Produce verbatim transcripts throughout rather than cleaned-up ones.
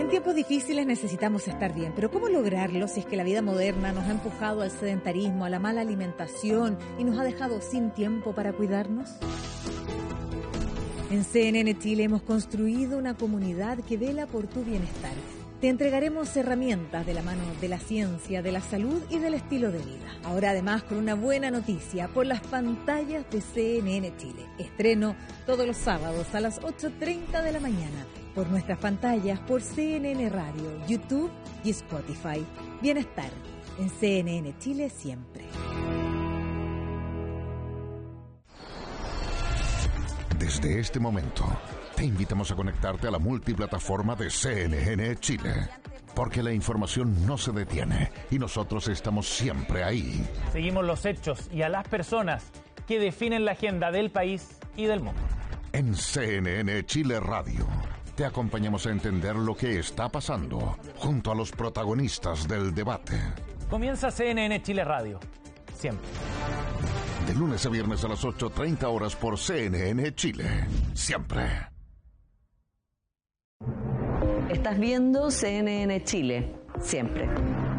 En tiempos difíciles necesitamos estar bien, pero ¿cómo lograrlo si es que la vida moderna nos ha empujado al sedentarismo, a la mala alimentación y nos ha dejado sin tiempo para cuidarnos? En C N N Chile hemos construido una comunidad que vela por tu bienestar. Te entregaremos herramientas de la mano de la ciencia, de la salud y del estilo de vida. Ahora además con una buena noticia por las pantallas de C N N Chile. Estreno todos los sábados a las ocho treinta de la mañana por nuestras pantallas por C N N Radio, YouTube y Spotify. Bienestar en C N N Chile siempre. Desde este momento, te invitamos a conectarte a la multiplataforma de C N N Chile, porque la información no se detiene y nosotros estamos siempre ahí. Seguimos los hechos y a las personas que definen la agenda del país y del mundo. En C N N Chile Radio, te acompañamos a entender lo que está pasando junto a los protagonistas del debate. Comienza C N N Chile Radio, siempre. De lunes a viernes a las ocho treinta horas por C N N Chile. Siempre. Estás viendo C N N Chile. Siempre.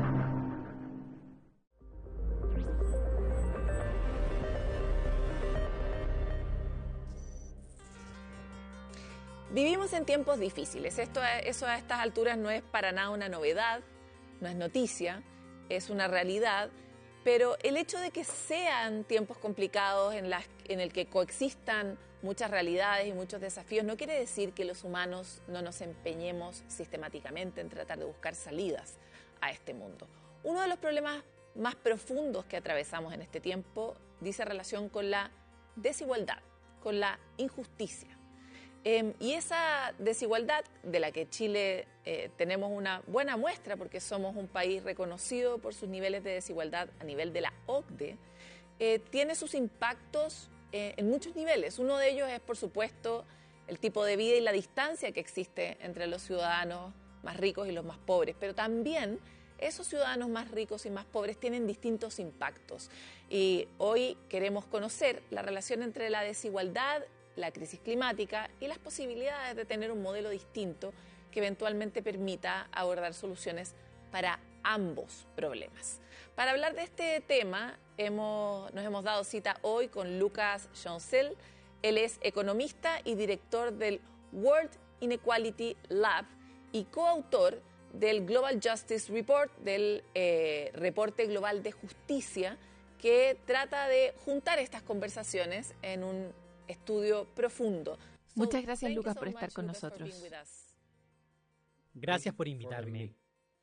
Vivimos en tiempos difíciles. Esto, eso a estas alturas no es para nada una novedad, no es noticia, es una realidad. Pero el hecho de que sean tiempos complicados en, las, en el que coexistan muchas realidades y muchos desafíos no quiere decir que los humanos no nos empeñemos sistemáticamente en tratar de buscar salidas a este mundo. Uno de los problemas más profundos que atravesamos en este tiempo dice relación con la desigualdad, con la injusticia. Eh, y esa desigualdad de la que Chile eh, tenemos una buena muestra porque somos un país reconocido por sus niveles de desigualdad a nivel de la O C D E, eh, tiene sus impactos eh, en muchos niveles. Uno de ellos es, por supuesto, el tipo de vida y la distancia que existe entre los ciudadanos más ricos y los más pobres, pero también esos ciudadanos más ricos y más pobres tienen distintos impactos. Y hoy queremos conocer la relación entre la desigualdad, la crisis climática y las posibilidades de tener un modelo distinto que eventualmente permita abordar soluciones para ambos problemas. Para hablar de este tema, hemos, nos hemos dado cita hoy con Lucas Chancel. Él es economista y director del World Inequality Lab y coautor del Global Justice Report, del eh, reporte global de justicia, que trata de juntar estas conversaciones en un estudio profundo. Muchas gracias, Lucas, por estar con nosotros. Gracias por invitarme.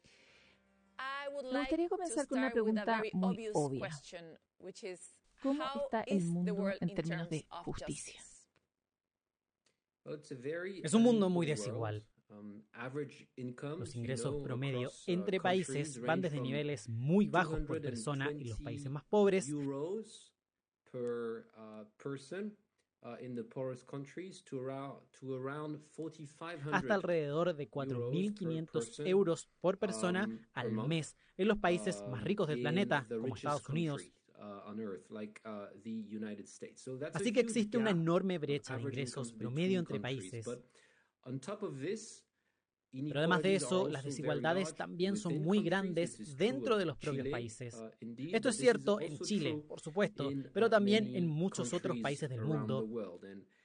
Me gustaría comenzar con una pregunta muy obvia. ¿Cómo está el mundo en términos de justicia? Es un mundo muy desigual. Los ingresos promedio entre países van desde niveles muy bajos por persona en los países más pobres hasta alrededor de cuatro mil quinientos euros por persona al mes en los países más ricos del planeta, como Estados Unidos. Así que existe una enorme brecha de ingresos promedio entre países. Pero además de eso, las desigualdades también son muy grandes dentro de los propios países. Esto es cierto en Chile, por supuesto, pero también en muchos otros países del mundo.